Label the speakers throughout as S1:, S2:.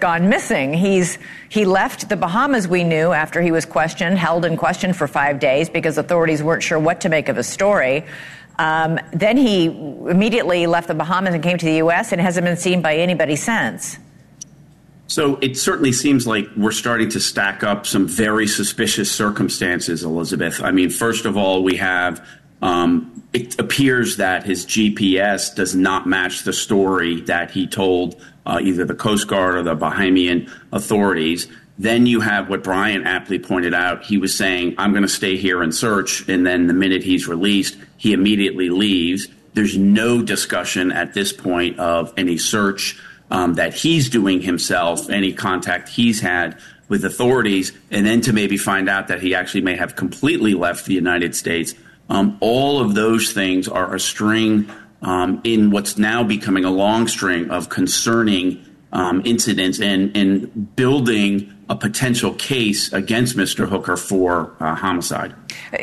S1: gone missing. He left the Bahamas, we knew, after he was held in question for 5 days because authorities weren't sure what to make of his story. Then he immediately left the Bahamas and came to the U.S. and hasn't been seen by anybody since.
S2: So it certainly seems like we're starting to stack up some very suspicious circumstances, Elizabeth. I mean, first of all, we have it appears that his GPS does not match the story that he told either the Coast Guard or the Bahamian authorities. Then you have what Brian aptly pointed out. He was saying, I'm going to stay here and search. And then the minute he's released, he immediately leaves. There's no discussion at this point of any search that he's doing himself, any contact he's had with authorities, and then to maybe find out that he actually may have completely left the United States. All of those things are a string in what's now becoming a long string of concerning incidents and building a potential case against Mr. Hooker for homicide.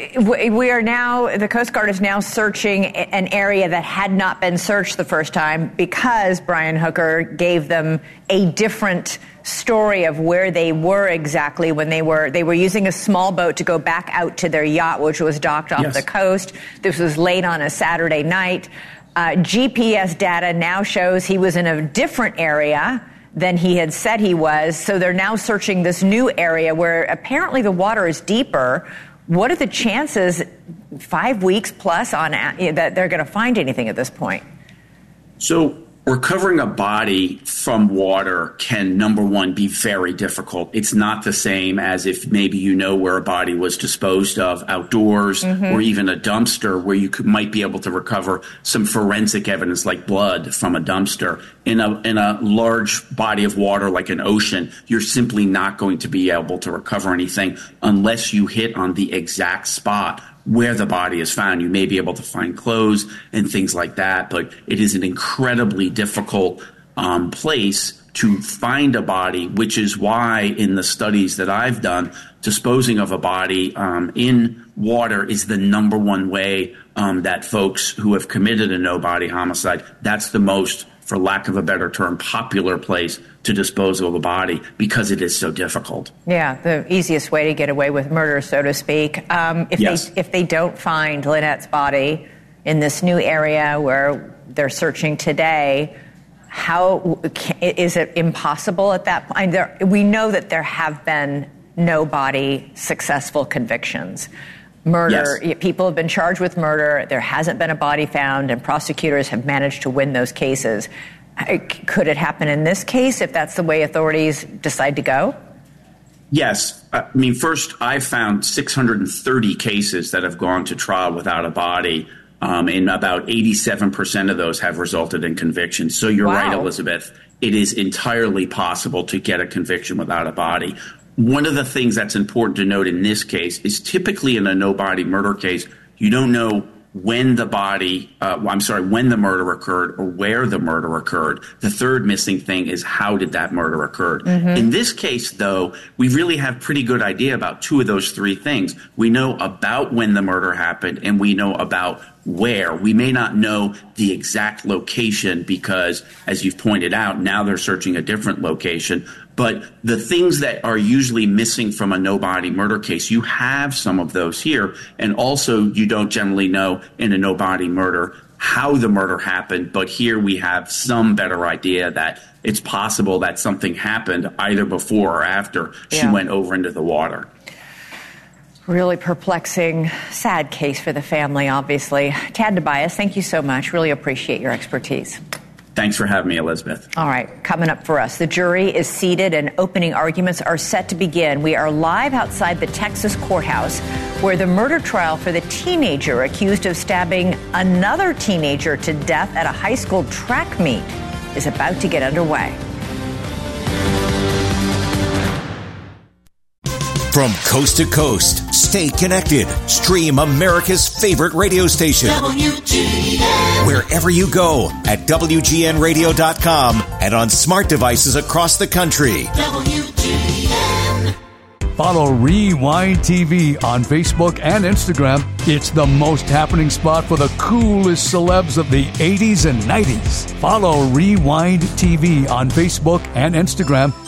S1: The Coast Guard is now searching an area that had not been searched the first time because Brian Hooker gave them a different story of where they were exactly when they were using a small boat to go back out to their yacht, which was docked off the coast. This was late on a Saturday night. GPS data now shows he was in a different area than he had said he was. So they're now searching this new area where apparently the water is deeper. What are the chances 5 weeks plus on that they're going to find anything at this point?
S2: So recovering a body from water can, number one, be very difficult. It's not the same as if maybe you know where a body was disposed of outdoors or even a dumpster where you might be able to recover some forensic evidence like blood from a dumpster. In a large body of water like an ocean, you're simply not going to be able to recover anything unless you hit on the exact spot where the body is found. You may be able to find clothes and things like that, but it is an incredibly difficult place to find a body, which is why in the studies that I've done, disposing of a body in water is the number one way that folks who have committed a no-body homicide, that's the most, for lack of a better term, popular place to dispose of a body because it is so difficult.
S1: Yeah, the easiest way to get away with murder, so to speak. If they don't find Lynette's body in this new area where they're searching today, how is it impossible at that point? We know that there have been no-body successful convictions. Murder, people have been charged with murder. There hasn't been a body found, and prosecutors have managed to win those cases. Could it happen in this case if that's the way authorities decide to go?
S2: Yes. I mean, first, I've found 630 cases that have gone to trial without a body, and about 87% of those have resulted in convictions. So you're right, Elizabeth. It is entirely possible to get a conviction without a body. One of the things that's important to note in this case is typically in a no-body murder case, you don't know when the murder occurred or where the murder occurred. The third missing thing is how did that murder occur? In this case, though, we really have pretty good idea about two of those three things. We know about when the murder happened and we know about where. We may not know the exact location because, as you've pointed out, now they're searching a different location. But the things that are usually missing from a no-body murder case, you have some of those here. And also, you don't generally know in a no-body murder how the murder happened. But here we have some better idea that it's possible that something happened either before or after she went over into the water.
S1: Really perplexing, sad case for the family, obviously. Tad Tobias, thank you so much. Really appreciate your expertise.
S2: Thanks for having me, Elizabeth.
S1: All right, coming up for us, the jury is seated and opening arguments are set to begin. We are live outside the Texas courthouse where the murder trial for the teenager accused of stabbing another teenager to death at a high school track meet is about to get underway.
S3: From coast to coast, stay connected. Stream America's favorite radio station. WGN. Wherever you go at WGNradio.com and on smart devices across the country. WGN.
S4: Follow Rewind TV on Facebook and Instagram. It's the most happening spot for the coolest celebs of the 80s and 90s. Follow Rewind TV on Facebook and Instagram